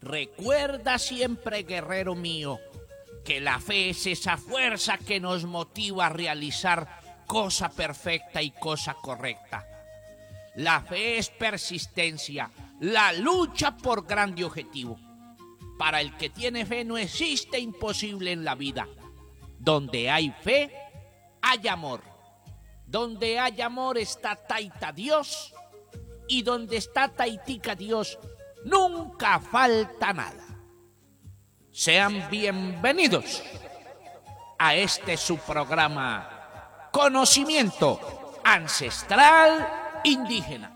Recuerda siempre, guerrero mío, que la fe es esa fuerza que nos motiva a realizar cosa perfecta y cosa correcta. La fe es persistencia, la lucha por grande objetivo. Para el que tiene fe no existe imposible en la vida. Donde hay fe, hay amor. Donde hay amor está Taita Dios, y donde está Taitica Dios nunca falta nada. Sean bienvenidos a este su programa Conocimiento Ancestral Indígena.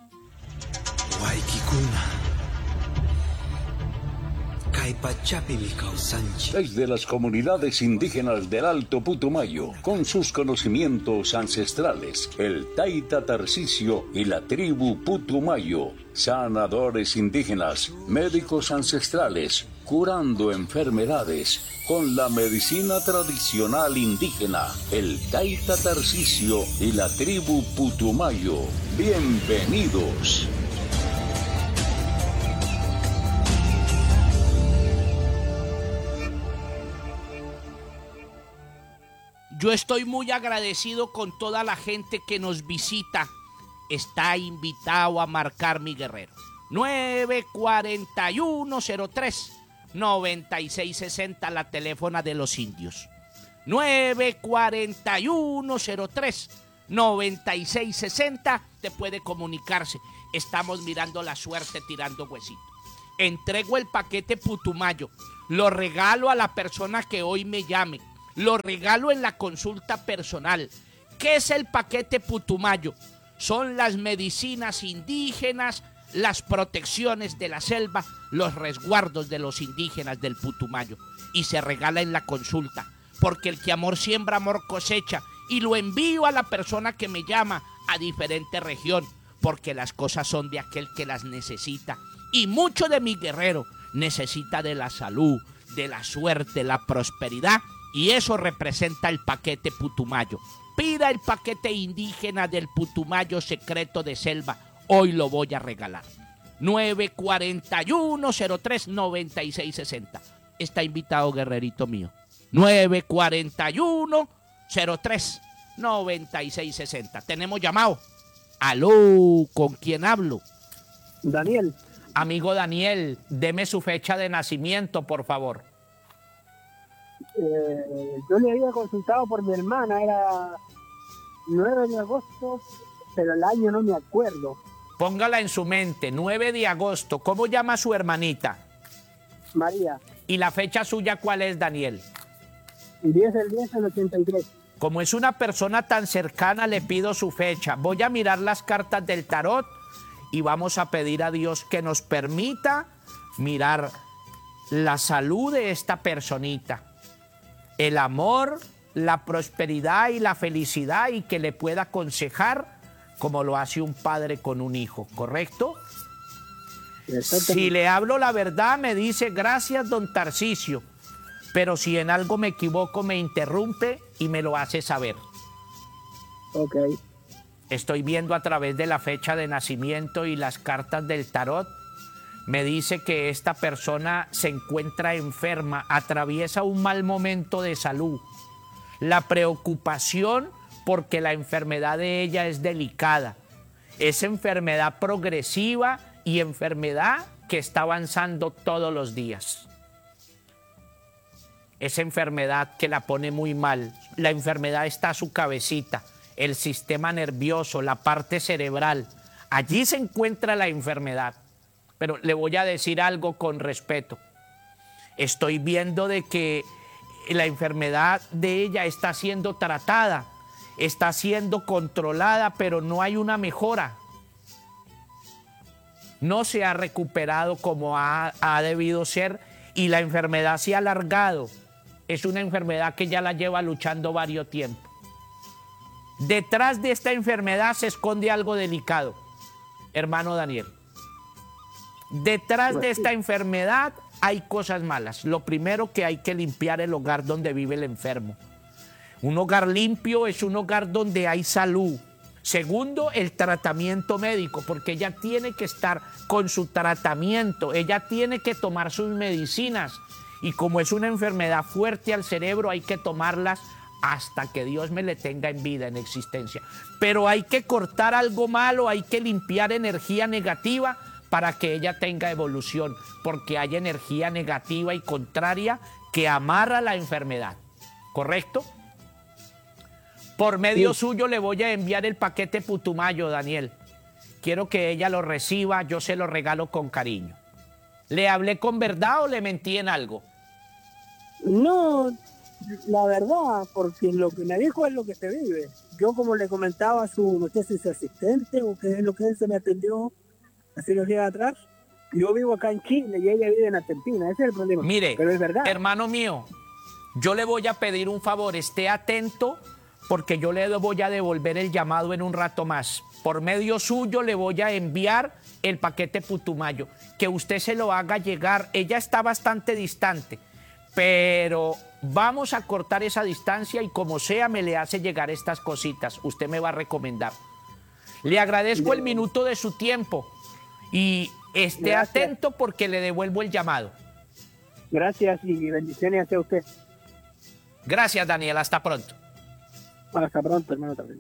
Desde las comunidades indígenas del Alto Putumayo, con sus conocimientos ancestrales, el Taita Tarcisio y la tribu Putumayo, sanadores indígenas, médicos ancestrales, curando enfermedades con la medicina tradicional indígena, el Taita Tarcisio y la tribu Putumayo. Bienvenidos. Yo estoy muy agradecido con toda la gente que nos visita. Está invitado a marcar mi guerrero. 94103-9660, la teléfona de los indios. 94103-9660, te puede comunicarse. Estamos mirando la suerte, tirando huesito. Entrego el paquete Putumayo. Lo regalo a la persona que hoy me llame. Lo regalo en la consulta personal. ¿Qué es el paquete Putumayo? Son las medicinas indígenas, las protecciones de la selva, los resguardos de los indígenas del Putumayo. Y se regala en la consulta, porque el que amor siembra, amor cosecha. Y lo envío a la persona que me llama a diferente región, porque las cosas son de aquel que las necesita. Y mucho de mi guerrero necesita de la salud, de la suerte, la prosperidad. Y eso representa el paquete Putumayo. Pida el paquete indígena del Putumayo secreto de selva. Hoy lo voy a regalar. 94103-9660. Está invitado, guerrerito mío. 94103-9660. Tenemos llamado. Aló, ¿con quién hablo? Daniel. Amigo Daniel, deme su fecha de nacimiento, por favor. Yo le había consultado por mi hermana, era 9 de agosto, pero el año no me acuerdo. Póngala en su mente, 9 de agosto. ¿Cómo llama su hermanita? María. ¿Y la fecha suya cuál es, Daniel? 10 del 10 del 83. Como es una persona tan cercana, le pido su fecha. Voy a mirar las cartas del tarot y vamos a pedir a Dios que nos permita mirar la salud de esta personita, el amor, la prosperidad y la felicidad, y que le pueda aconsejar como lo hace un padre con un hijo, ¿correcto? Si le hablo la verdad, me dice gracias, don Tarcisio, pero si en algo me equivoco, me interrumpe y me lo hace saber. Ok. Estoy viendo a través de la fecha de nacimiento y las cartas del tarot. Me dice que esta persona se encuentra enferma, atraviesa un mal momento de salud. La preocupación porque la enfermedad de ella es delicada. Es enfermedad progresiva y enfermedad que está avanzando todos los días. Es enfermedad que la pone muy mal. La enfermedad está a su cabecita, el sistema nervioso, la parte cerebral. Allí se encuentra la enfermedad. Pero le voy a decir algo con respeto. Estoy viendo de que la enfermedad de ella está siendo tratada, está siendo controlada, pero no hay una mejora. No se ha recuperado como ha debido ser, y la enfermedad se ha alargado. Es una enfermedad que ya la lleva luchando varios tiempos. Detrás de esta enfermedad se esconde algo delicado, hermano Daniel. Detrás de esta enfermedad hay cosas malas. Lo primero, que hay que limpiar el hogar donde vive el enfermo. Un hogar limpio es un hogar donde hay salud. Segundo, el tratamiento médico, porque ella tiene que estar con su tratamiento, ella tiene que tomar sus medicinas. Y como es una enfermedad fuerte al cerebro, hay que tomarlas hasta que Dios me le tenga en vida, en existencia. Pero hay que cortar algo malo, hay que limpiar energía negativa para que ella tenga evolución, porque hay energía negativa y contraria que amarra la enfermedad. ¿Correcto? Por medio suyo le voy a enviar el paquete Putumayo, Daniel. Quiero que ella lo reciba, yo se lo regalo con cariño. ¿Le hablé con verdad o le mentí en algo? No, la verdad, porque lo que me dijo es lo que se vive. Yo, como le comentaba a su, no sé si su asistente o qué es lo que él se me atendió hace unos días atrás, yo vivo acá en Chile y ella vive en Argentina, ese es el problema. Mire, pero es verdad. Hermano mío, yo le voy a pedir un favor, esté atento porque yo le voy a devolver el llamado en un rato más. Por medio suyo le voy a enviar el paquete Putumayo, que usted se lo haga llegar. Ella está bastante distante, pero vamos a cortar esa distancia y como sea me le hace llegar estas cositas. Usted me va a recomendar. Le agradezco el minuto de su tiempo y esté atento porque le devuelvo el llamado. Gracias y bendiciones hacia usted. Gracias, Daniel. Hasta pronto. Hasta pronto, hermano. También.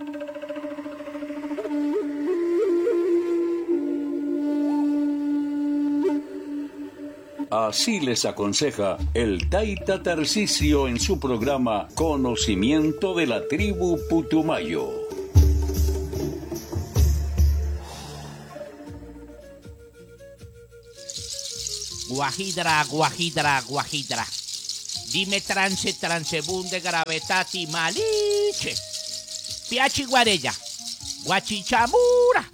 Así les aconseja el Taita Tarcisio en su programa Conocimiento de la Tribu Putumayo. Guajidra, guajidra, guajidra. Dime trance, transebunde, gravetati, maliche. Piachi guarella, guachichamura.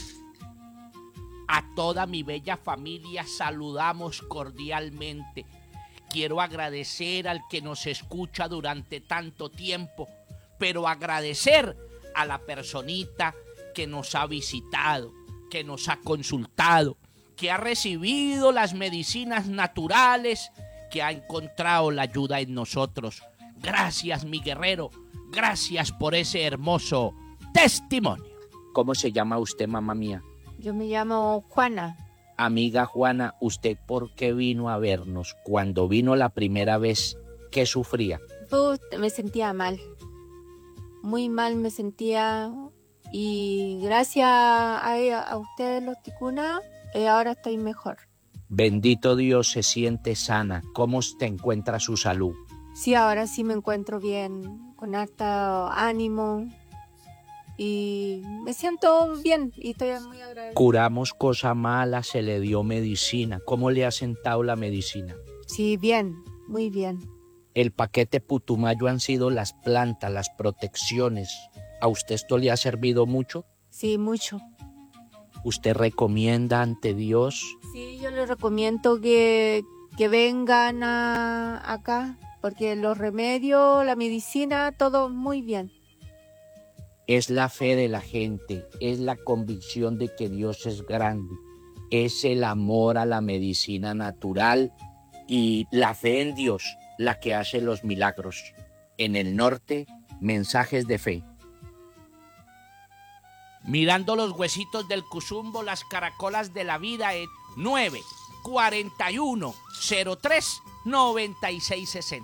A toda mi bella familia saludamos cordialmente. Quiero agradecer al que nos escucha durante tanto tiempo, pero agradecer a la personita que nos ha visitado, que nos ha consultado, que ha recibido las medicinas naturales, que ha encontrado la ayuda en nosotros. Gracias, mi guerrero. Gracias por ese hermoso testimonio. ¿Cómo se llama usted, mamá mía? Yo me llamo Juana. Amiga Juana, ¿usted por qué vino a vernos? Cuando vino la primera vez, ¿qué sufría? Me sentía mal. Muy mal me sentía. Y gracias a ustedes, los ticunas, ahora estoy mejor. Bendito Dios, se siente sana. ¿Cómo te encuentra su salud? Sí, ahora sí me encuentro bien, con harto ánimo. Y me siento bien y estoy muy agradecida. Curamos cosa mala, se le dio medicina. ¿Cómo le ha sentado la medicina? Sí, bien, muy bien. El paquete Putumayo han sido las plantas, las protecciones. ¿A usted esto le ha servido mucho? Sí, mucho. ¿Usted recomienda ante Dios? Sí, yo les recomiendo que vengan acá, porque los remedios, la medicina, todo muy bien. Es la fe de la gente, es la convicción de que Dios es grande, es el amor a la medicina natural y la fe en Dios la que hace los milagros. En el norte, mensajes de fe. Mirando los huesitos del Cusumbo, las caracolas de la vida en 941-03-9660.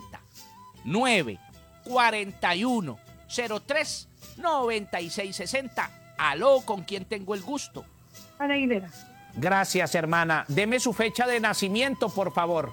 941-03-9660. Aló, ¿con quién tengo el gusto? Ana Aguilera. Gracias, hermana. Deme su fecha de nacimiento, por favor.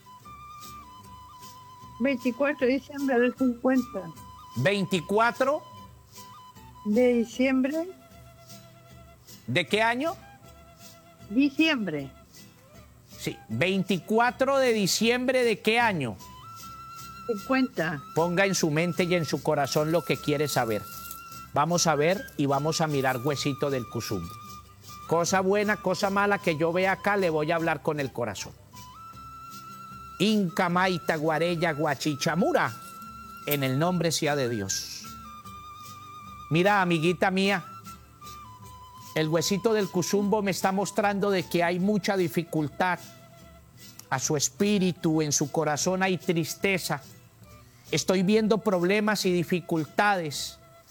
24 de diciembre del 50. 24 De diciembre. ¿de qué año? Diciembre. Sí, 24 de diciembre ¿de qué año? 50. Ponga en su mente y en su corazón lo que quiere saber. Vamos a ver y vamos a mirar huesito del Cusumbo. Cosa buena, cosa mala que yo vea acá, le voy a hablar con el corazón. Inca, Maita, Guarella, Guachichamura, en el nombre sea de Dios. Mira, amiguita mía, el huesito del Cusumbo me está mostrando de que hay mucha dificultad. A su espíritu, en su corazón hay tristeza. Estoy viendo problemas y dificultades.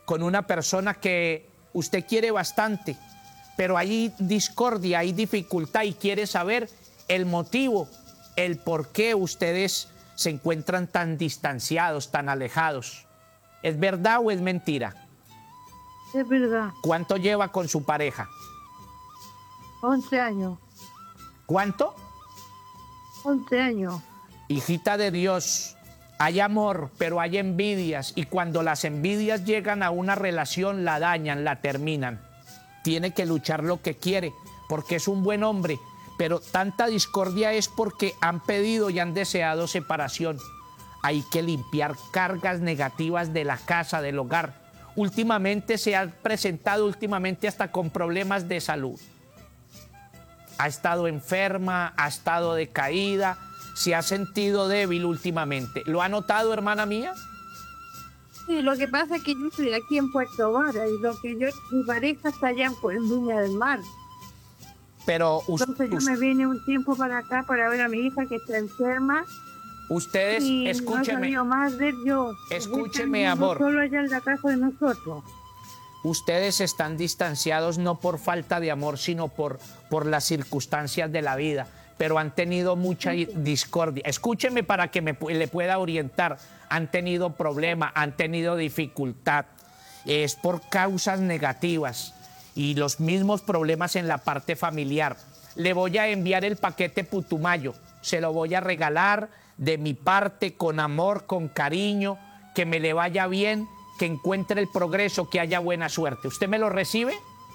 con una persona que usted quiere bastante, pero hay discordia, hay dificultad y quiere saber el motivo, el por qué ustedes se encuentran tan distanciados, tan alejados. ¿Es verdad o es mentira? Es verdad. ¿Cuánto lleva con su pareja? 11 años. ¿Cuánto? 11 años. Hijita de Dios, hay amor, pero hay envidias, y cuando las envidias llegan a una relación, la dañan, la terminan. Tiene que luchar lo que quiere, porque es un buen hombre, pero tanta discordia es porque han pedido y han deseado separación. Hay que limpiar cargas negativas de la casa, del hogar. Últimamente se ha presentado hasta con problemas de salud. Ha estado enferma, ha estado decaída, se ha sentido débil últimamente. ¿Lo ha notado, hermana mía? Sí, lo que pasa es que yo estoy aquí en Puerto Vara y mi pareja está allá en Viña del Mar. Pero Entonces yo me vine un tiempo para acá para ver a mi hija que está enferma. ustedes, Y escúcheme, no más ver yo. Escúcheme, Están amor. solo allá en la casa de nosotros. ustedes están distanciados no por falta de amor, sino por las circunstancias de la vida, pero han tenido mucha discordia. Escúcheme para que le pueda orientar. Han tenido problemas, han tenido dificultad. Es por causas negativas y los mismos problemas en la parte familiar. Le voy a enviar el paquete Putumayo. Se lo voy a regalar de mi parte, con amor, con cariño, que me le vaya bien, que encuentre el progreso, que haya buena suerte. ¿Usted me lo recibe?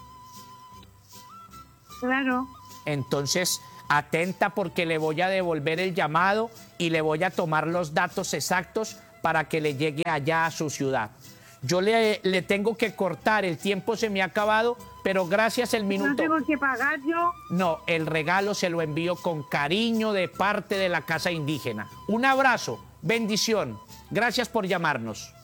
Claro. Entonces, atenta, porque le voy a devolver el llamado y le voy a tomar los datos exactos para que le llegue allá a su ciudad. Yo le tengo que cortar, el tiempo se me ha acabado, pero gracias el minuto. ¿No tengo que pagar yo? No, el regalo se lo envío con cariño de parte de la Casa Indígena. Un abrazo, bendición. Gracias por llamarnos.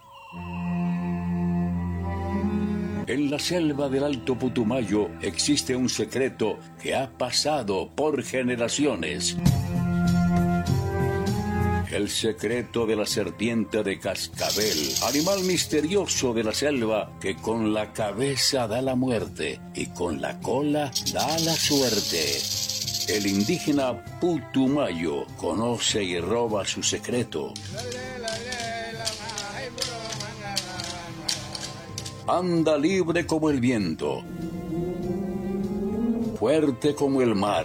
En la selva del Alto Putumayo existe un secreto que ha pasado por generaciones. El secreto de la serpiente de cascabel, animal misterioso de la selva que con la cabeza da la muerte y con la cola da la suerte. El indígena Putumayo conoce y roba su secreto. Anda libre como el viento, fuerte como el mar,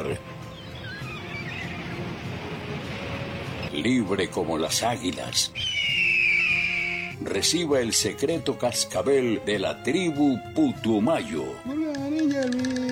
libre como las águilas. Reciba el secreto cascabel de la tribu Putumayo.